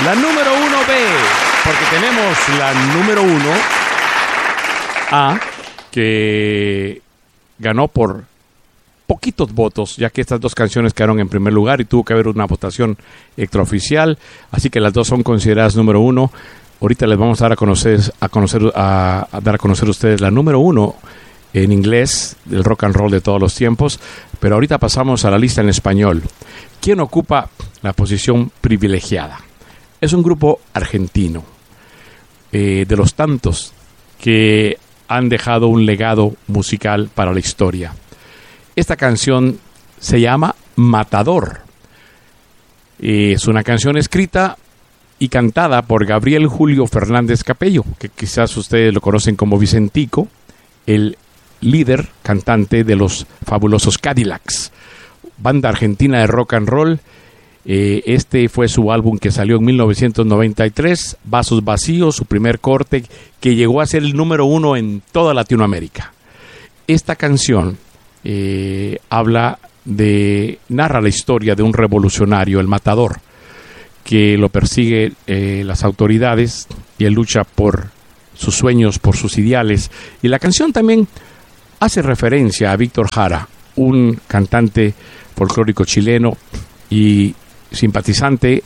La número 1B, porque tenemos la número 1A, que ganó por poquitos votos, ya que estas dos canciones quedaron en primer lugar y tuvo que haber una votación extraoficial, así que las dos son consideradas número 1. Ahorita les vamos a dar a conocer a ustedes la número 1 en inglés del rock and roll de todos los tiempos, pero ahorita pasamos a la lista en español. ¿Quién ocupa la posición privilegiada? Es un grupo argentino, de los tantos que han dejado un legado musical para la historia. Esta canción se llama Matador. Es una canción escrita y cantada por Gabriel Julio Fernández Capello, que quizás ustedes lo conocen como Vicentico, el líder cantante de los fabulosos Cadillacs, banda argentina de rock and roll. Este fue su álbum que salió en 1993, Vasos Vacíos, su primer corte, que llegó a ser el número 1 en toda Latinoamérica. Esta canción narra la historia de un revolucionario, el Matador, que lo persigue las autoridades, y él lucha por sus sueños, por sus ideales. Y la canción también hace referencia a Víctor Jara, un cantante folclórico chileno y simpatizante